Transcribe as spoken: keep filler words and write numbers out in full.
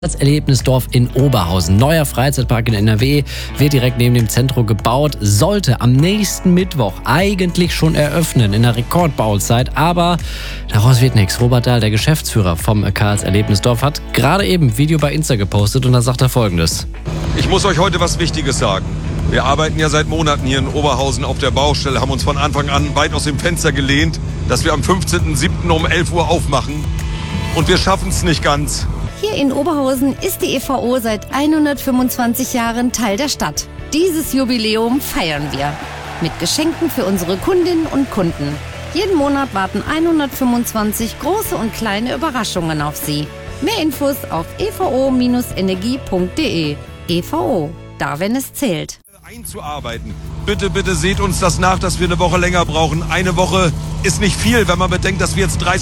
Das Erlebnisdorf in Oberhausen. Neuer Freizeitpark in N R W wird direkt neben dem Zentrum gebaut, sollte am nächsten Mittwoch eigentlich schon eröffnen in der Rekordbauzeit, aber daraus wird nichts. Robert Dahl, der Geschäftsführer vom Karls Erlebnisdorf, hat gerade eben ein Video bei Insta gepostet und da sagt er Folgendes. Ich muss euch heute was Wichtiges sagen. Wir arbeiten ja seit Monaten hier in Oberhausen auf der Baustelle, haben uns von Anfang an weit aus dem Fenster gelehnt, dass wir am fünfzehnten siebten um elf Uhr aufmachen. Und wir schaffen es nicht ganz. Hier in Oberhausen ist die E V O seit hundertfünfundzwanzig Jahren Teil der Stadt. Dieses Jubiläum feiern wir mit Geschenken für unsere Kundinnen und Kunden. Jeden Monat warten hundertfünfundzwanzig große und kleine Überraschungen auf Sie. Mehr Infos auf e v o Bindestrich energie punkt de. E V O, da wenn es zählt. Einzuarbeiten. Bitte, bitte seht uns das nach, dass wir eine Woche länger brauchen. Eine Woche ist nicht viel, wenn man bedenkt, dass wir jetzt dreißig